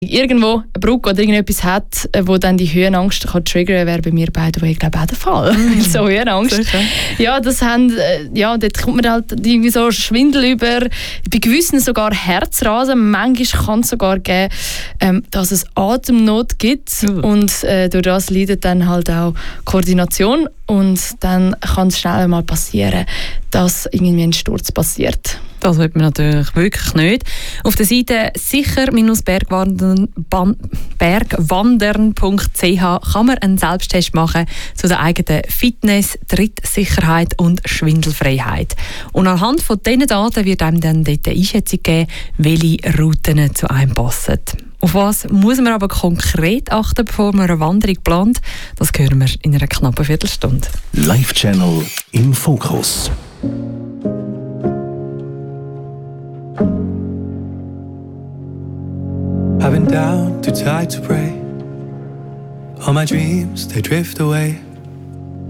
irgendwo eine Brücke oder irgendetwas hat, wo dann die Höhenangst kann triggern, wäre bei mir beide, ich glaube auch der Fall. So Höhenangst. Ja, das haben, dort kommt man halt irgendwie so Schwindel über, bei gewissen sogar Herzrasen. Manchmal kann es sogar geben, dass es Atemnot gibt und durch das leidet dann halt auch Koordination und dann kann es schnell mal passieren, dass irgendwie ein Sturz passiert. Das will man natürlich wirklich nicht. Auf der Seite sicher-bergwandern.ch kann man einen Selbsttest machen zu der eigenen Fitness, Trittsicherheit und Schwindelfreiheit. Und anhand von diesen Daten wird einem dann dort eine Einschätzung geben, welche Routen zu einem passen. Auf was muss man aber konkret achten, bevor man eine Wanderung plant? Das hören wir in einer knappen Viertelstunde. Live Channel im Fokus. I've been down, too tired to pray. All my dreams, they drift away.